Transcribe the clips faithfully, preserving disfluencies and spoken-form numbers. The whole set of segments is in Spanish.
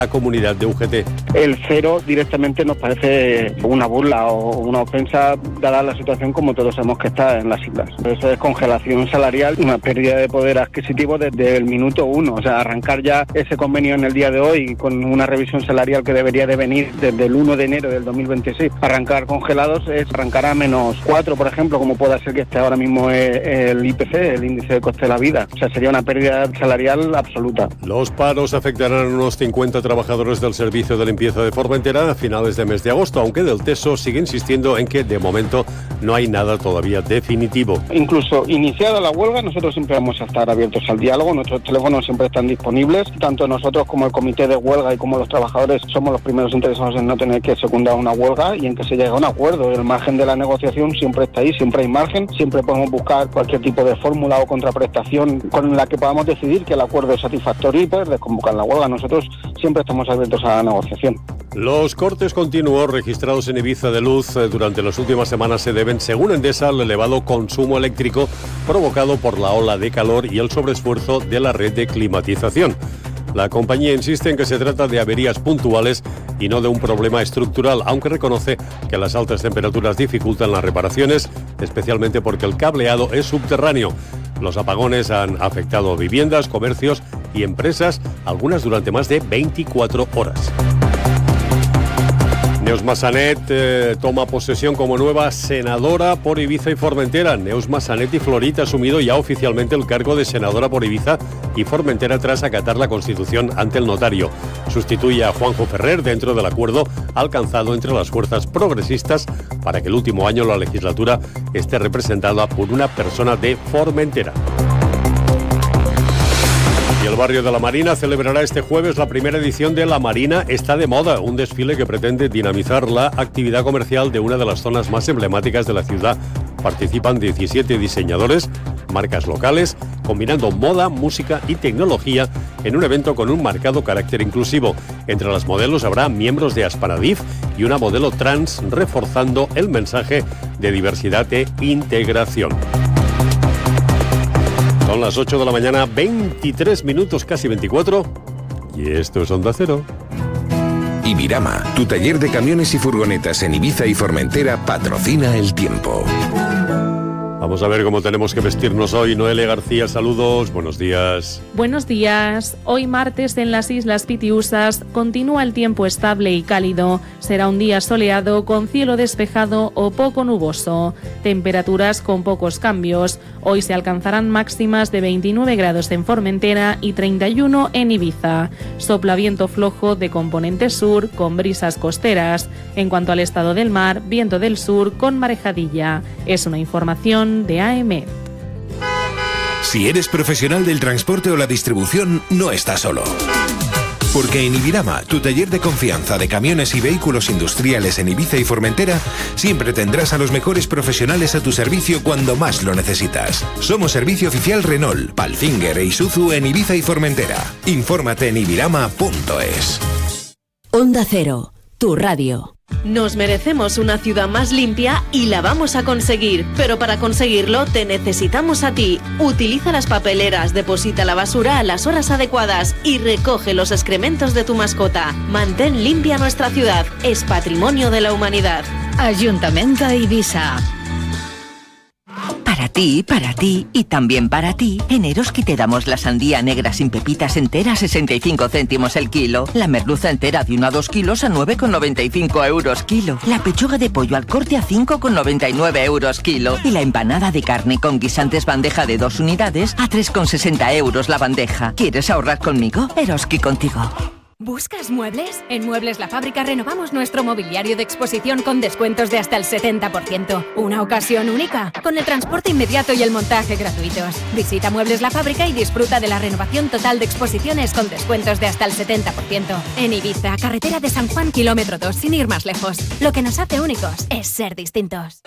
la comunidad de U G T. El cero directamente nos parece una burla o una ofensa, dada la situación como todos sabemos que está en las islas. Eso es congelación salarial, una pérdida de poder adquisitivo desde el minuto uno. O sea, arrancar ya ese convenio en el día de hoy con una revisión salarial que debería de venir desde el uno de enero del dos mil veintiséis. Arrancar congelados es arrancar a menos cuatro, por ejemplo, como pueda ser que esté ahora mismo el I P C, el índice de coste de la vida. O sea, sería una pérdida salarial absoluta. Los paros afectarán a unos cincuenta trabajadores del servicio de limpieza de Formentera a finales de mes de agosto, aunque Del Teso sigue insistiendo en que de momento no hay nada todavía definitivo. Incluso iniciada la huelga, nosotros siempre vamos a estar abiertos al diálogo, nuestros teléfonos siempre están disponibles, tanto nosotros como el comité de huelga y como los trabajadores somos los primeros interesados en no tener que secundar una huelga y en que se llegue a un acuerdo. El margen de la negociación siempre está ahí, siempre hay margen, siempre podemos buscar cualquier tipo de fórmula o contraprestación con la que podamos decidir que el acuerdo es satisfactorio y poder desconvocar la huelga. Nosotros siempre estamos abiertos a la negociación. Los cortes continuos registrados en Ibiza de luz durante las últimas semanas se deben, según Endesa, al elevado consumo eléctrico provocado por la ola de calor y el sobreesfuerzo de la red de climatización. La compañía insiste en que se trata de averías puntuales y no de un problema estructural, aunque reconoce que las altas temperaturas dificultan las reparaciones, especialmente porque el cableado es subterráneo. Los apagones han afectado viviendas, comercios y empresas, algunas durante más de veinticuatro horas. Neus Massanet eh, toma posesión como nueva senadora por Ibiza y Formentera. Neus Massanet y Florit ha asumido ya oficialmente el cargo de senadora por Ibiza y Formentera tras acatar la Constitución ante el notario. Sustituye a Juanjo Ferrer dentro del acuerdo alcanzado entre las fuerzas progresistas para que el último año la legislatura esté representada por una persona de Formentera. Y el barrio de la Marina celebrará este jueves la primera edición de La Marina está de moda, un desfile que pretende dinamizar la actividad comercial de una de las zonas más emblemáticas de la ciudad. Participan diecisiete diseñadores, marcas locales, combinando moda, música y tecnología en un evento con un marcado carácter inclusivo. Entre las modelos habrá miembros de Asparadif y una modelo trans, reforzando el mensaje de diversidad e integración. Son las ocho de la mañana, veintitrés minutos, casi veinticuatro, y esto es Onda Cero. Ibirama, tu taller de camiones y furgonetas en Ibiza y Formentera, patrocina el tiempo. Vamos a ver cómo tenemos que vestirnos hoy. Noelia García, saludos, buenos días. Buenos días. Hoy martes en las Islas Pitiusas continúa el tiempo estable y cálido. Será un día soleado con cielo despejado o poco nuboso. Temperaturas con pocos cambios. Hoy se alcanzarán máximas de veintinueve grados en Formentera y treinta y uno en Ibiza. Sopla viento flojo de componente sur con brisas costeras. En cuanto al estado del mar, viento del sur con marejadilla. Es una información de A M. Si eres profesional del transporte o la distribución, no estás solo. Porque en Ibirama, tu taller de confianza de camiones y vehículos industriales en Ibiza y Formentera, siempre tendrás a los mejores profesionales a tu servicio cuando más lo necesitas. Somos servicio oficial Renault, Palfinger e Isuzu en Ibiza y Formentera. Infórmate en ibirama punto es. Onda Cero, tu radio. Nos merecemos una ciudad más limpia y la vamos a conseguir, pero para conseguirlo te necesitamos a ti. Utiliza las papeleras, deposita la basura a las horas adecuadas y recoge los excrementos de tu mascota. Mantén limpia nuestra ciudad, es patrimonio de la humanidad. Ayuntamiento de Ibiza. Para ti, para ti y también para ti, en Eroski te damos la sandía negra sin pepitas entera a sesenta y cinco céntimos el kilo, la merluza entera de uno a dos kilos a nueve con noventa y cinco euros kilo, la pechuga de pollo al corte a cinco con noventa y nueve euros kilo y la empanada de carne con guisantes bandeja de dos unidades a tres con sesenta euros la bandeja. ¿Quieres ahorrar conmigo? Eroski contigo. ¿Buscas muebles? En Muebles La Fábrica renovamos nuestro mobiliario de exposición con descuentos de hasta el setenta por ciento. Una ocasión única, con el transporte inmediato y el montaje gratuitos. Visita Muebles La Fábrica y disfruta de la renovación total de exposiciones con descuentos de hasta el setenta por ciento. En Ibiza, carretera de San Juan, kilómetro dos, sin ir más lejos. Lo que nos hace únicos es ser distintos.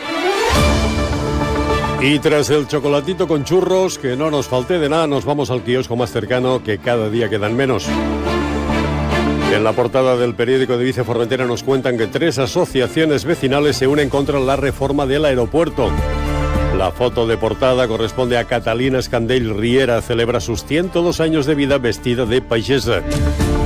Y tras el chocolatito con churros, que no nos falte de nada, nos vamos al kiosco más cercano, que cada día quedan menos. En la portada del periódico de Ibiza y Formentera nos cuentan que tres asociaciones vecinales se unen contra la reforma del aeropuerto. La foto de portada corresponde a Catalina Escandell Riera, celebra sus ciento dos años de vida vestida de payesa.